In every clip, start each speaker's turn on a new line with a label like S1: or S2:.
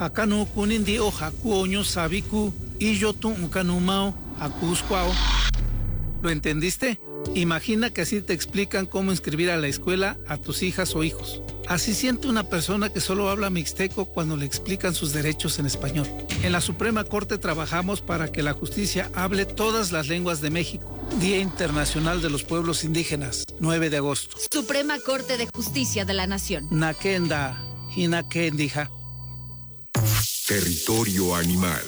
S1: Hakanu kunindi o hakuoño sabiku y yo tu unkanumao hakuscuao. ¿Lo entendiste? Imagina que así te explican cómo inscribir a la escuela a tus hijas o hijos. Así siente una persona que solo habla mixteco cuando le explican sus derechos en español. En la Suprema Corte trabajamos para que la justicia hable todas las lenguas de México. Día Internacional de los Pueblos Indígenas, 9 de agosto.
S2: Suprema Corte de Justicia de la Nación.
S1: Nakenda, Hinakendija.
S3: Territorio animal.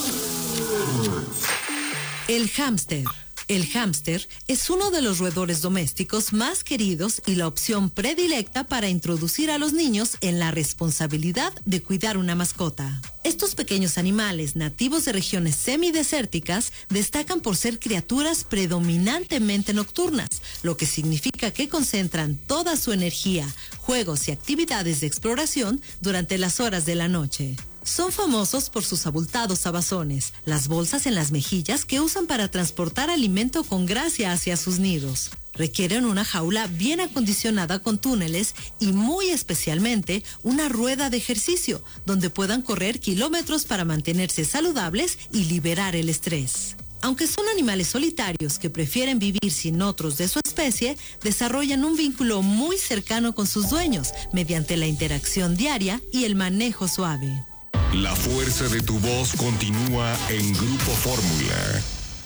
S4: El hámster. El hámster es uno de los roedores domésticos más queridos y la opción predilecta para introducir a los niños en la responsabilidad de cuidar una mascota. Estos pequeños animales nativos de regiones semidesérticas destacan por ser criaturas predominantemente nocturnas, lo que significa que concentran toda su energía, juegos y actividades de exploración durante las horas de la noche. Son famosos por sus abultados abazones, las bolsas en las mejillas que usan para transportar alimento con gracia hacia sus nidos. Requieren una jaula bien acondicionada con túneles y muy especialmente una rueda de ejercicio donde puedan correr kilómetros para mantenerse saludables y liberar el estrés. Aunque son animales solitarios que prefieren vivir sin otros de su especie, desarrollan un vínculo muy cercano con sus dueños mediante la interacción diaria y el manejo suave.
S3: La fuerza de tu voz continúa en Grupo Fórmula.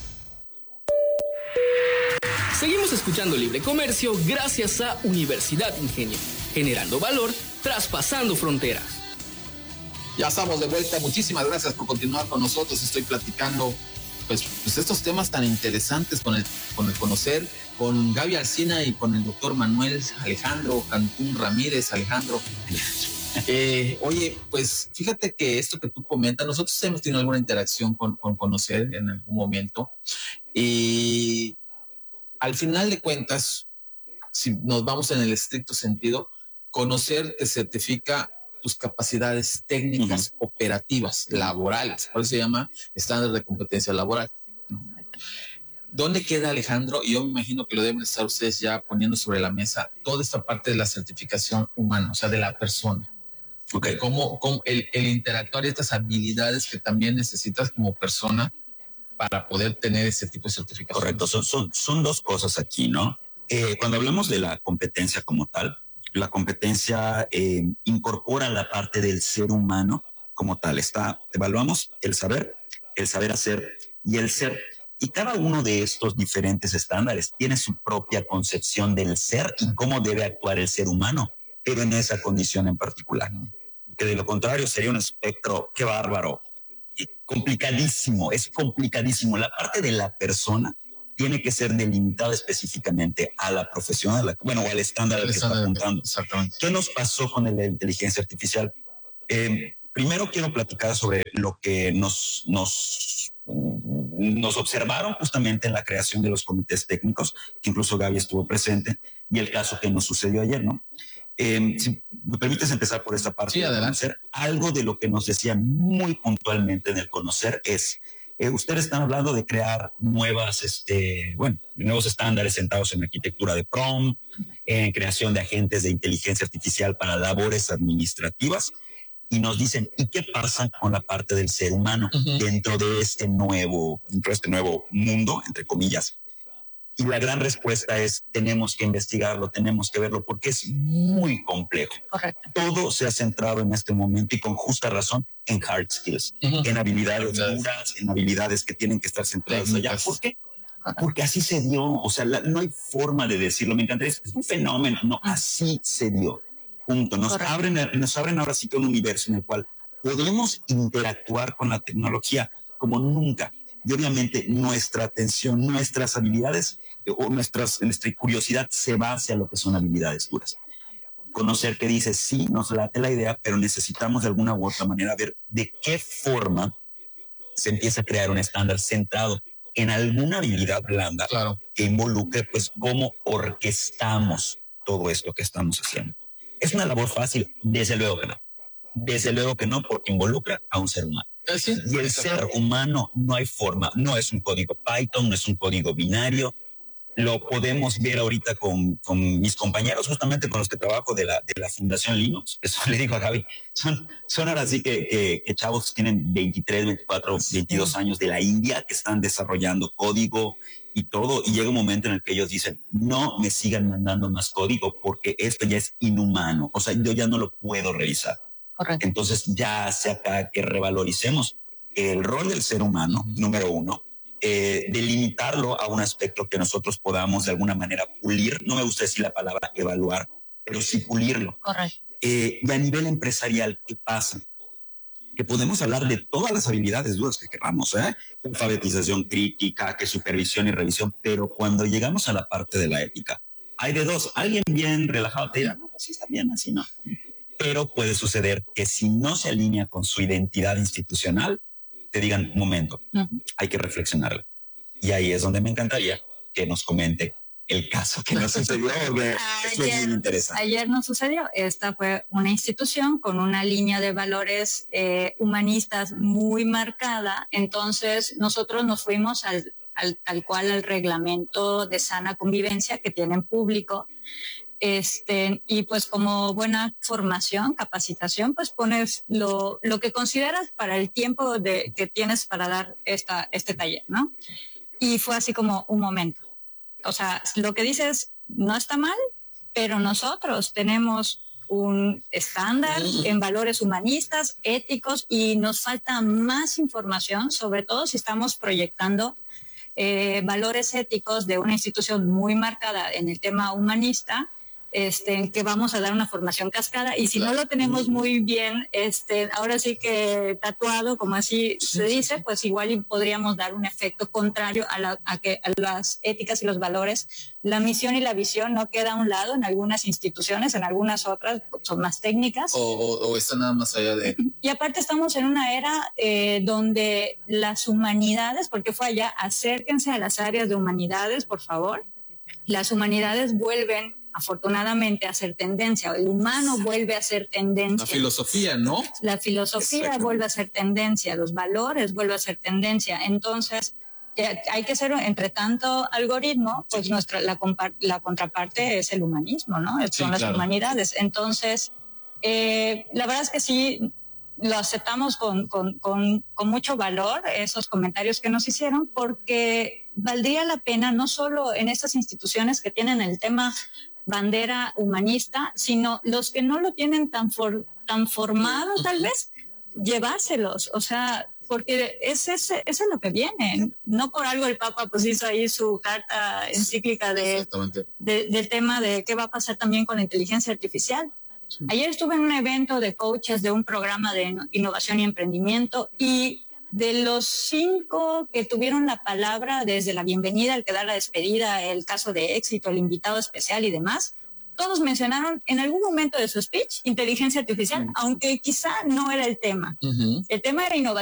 S5: Seguimos escuchando Libre Comercio gracias a Universidad Ingenio, generando valor, traspasando fronteras.
S6: Ya estamos de vuelta, muchísimas gracias por continuar con nosotros. Estoy platicando pues estos temas tan interesantes con el conocer, con Gaby Alsina y con el doctor Manuel Alejandro Cantún Ramírez. Alejandro. Oye, pues fíjate que esto que tú comentas, nosotros hemos tenido alguna interacción con conocer en algún momento y al final de cuentas, si nos vamos en el estricto sentido, conocer te certifica tus capacidades técnicas, operativas, laborales, por eso se llama estándar de competencia laboral. ¿Dónde queda, Alejandro? Y yo me imagino que lo deben estar ustedes ya poniendo sobre la mesa, toda esta parte de la certificación humana, o sea, de la persona. Okay. Cómo el interactuar y estas habilidades que también necesitas como persona para poder tener ese tipo de certificación.
S7: Correcto, son dos cosas aquí, ¿no? Cuando hablamos de la competencia como tal, la competencia incorpora la parte del ser humano como tal. Evaluamos el saber hacer y el ser. Y cada uno de estos diferentes estándares tiene su propia concepción del ser y cómo debe actuar el ser humano, pero en esa condición en particular. Que de lo contrario sería un espectro, qué bárbaro, y complicadísimo, es complicadísimo. La parte de la persona tiene que ser delimitada específicamente a la profesión, o al estándar al que está apuntando.
S6: Exactamente.
S7: ¿Qué nos pasó con la inteligencia artificial? Primero quiero platicar sobre lo que nos observaron justamente en la creación de los comités técnicos, que incluso Gaby estuvo presente, y el caso que nos sucedió ayer, ¿no? Si me permites empezar por esta parte.
S6: Sí, adelante.
S7: Algo de lo que nos decían muy puntualmente en el conocer es, ustedes están hablando de crear nuevos estándares sentados en arquitectura de prompt, en creación de agentes de inteligencia artificial para labores administrativas, y nos dicen, ¿y qué pasa con la parte del ser humano dentro de este nuevo mundo, entre comillas? Y la gran respuesta es, tenemos que investigarlo, tenemos que verlo, porque es muy complejo.
S2: Correcto.
S7: Todo se ha centrado en este momento y con justa razón en hard skills, en habilidades duras, en habilidades que tienen que estar centradas allá. ¿Por qué? Porque así se dio. O sea, no hay forma de decirlo. Me encantaría, es un fenómeno. No, así se dio. Punto. Nos abren ahora sí que un universo en el cual podemos interactuar con la tecnología como nunca. Y obviamente nuestra atención, nuestras habilidades o nuestra curiosidad se va hacia lo que son habilidades duras. Conocer que dice, sí, nos late la idea, pero necesitamos de alguna u otra manera ver de qué forma se empieza a crear un estándar centrado en alguna habilidad blanda que involucre pues cómo orquestamos todo esto que estamos haciendo. ¿Es una labor fácil? Desde luego que no. Desde luego que no, porque involucra a un ser humano.
S6: Sí,
S7: y el ser humano no hay forma, no es un código Python, no es un código binario, lo podemos ver ahorita con mis compañeros, justamente con los que trabajo de la Fundación Linux. Eso le digo a Gaby, son ahora sí que chavos que tienen 23, 24, 22 años de la India, que están desarrollando código y todo, y llega un momento en el que ellos dicen, no me sigan mandando más código porque esto ya es inhumano, o sea, yo ya no lo puedo revisar.
S8: Correcto.
S7: Entonces ya hace acá que revaloricemos el rol del ser humano, número uno, delimitarlo a un aspecto que nosotros podamos de alguna manera pulir. No me gusta decir la palabra evaluar, pero sí pulirlo.
S8: Correcto.
S7: Y a nivel empresarial, ¿qué pasa? Que podemos hablar de todas las habilidades duras que queramos, alfabetización crítica, que supervisión y revisión, pero cuando llegamos a la parte de la ética, hay de dos. Alguien bien relajado te dirá, no, así está bien, así no. Pero puede suceder que si no se alinea con su identidad institucional, te digan, un momento, hay que reflexionarlo. Y ahí es donde me encantaría que nos comente el caso que nos sucedió. Esto es muy interesante.
S8: Ayer nos sucedió. Esta fue una institución con una línea de valores humanistas muy marcada. Entonces nosotros nos fuimos tal cual al reglamento de sana convivencia que tienen público. Y pues como buena formación, capacitación, pues pones lo que consideras para el tiempo que tienes para dar este taller, ¿no? Y fue así como un momento. O sea, lo que dices no está mal, pero nosotros tenemos un estándar en valores humanistas, éticos, y nos falta más información, sobre todo si estamos proyectando valores éticos de una institución muy marcada en el tema humanista, que vamos a dar una formación cascada, y si no lo tenemos muy bien, ahora sí que tatuado, como así se dice, pues igual podríamos dar un efecto contrario a las éticas y los valores. La misión y la visión no queda a un lado en algunas instituciones, en algunas otras son más técnicas.
S6: O está nada más allá de...
S8: Y aparte estamos en una era donde las humanidades, porque fue allá, acérquense a las áreas de humanidades, por favor. Las humanidades vuelven afortunadamente a ser tendencia, el humano vuelve a ser tendencia.
S6: La filosofía, ¿no?
S8: La filosofía vuelve a ser tendencia, los valores vuelven a ser tendencia. Entonces, hay que ser, entre tanto algoritmo, pues la contraparte es el humanismo, ¿no? Son las humanidades. Entonces, la verdad es que sí, lo aceptamos con mucho valor, esos comentarios que nos hicieron, porque valdría la pena, no solo en estas instituciones que tienen el tema bandera humanista, sino los que no lo tienen tan formado, tal vez, llevárselos, o sea, porque eso es lo que viene. No por algo el Papa pues hizo ahí su carta encíclica del tema de qué va a pasar también con la inteligencia artificial. Ayer estuve en un evento de coaches de un programa de innovación y emprendimiento, y de los 5 que tuvieron la palabra desde la bienvenida, el que da la despedida, el caso de éxito, el invitado especial y demás, todos mencionaron en algún momento de su speech inteligencia artificial, aunque quizá no era el tema. El tema era innovación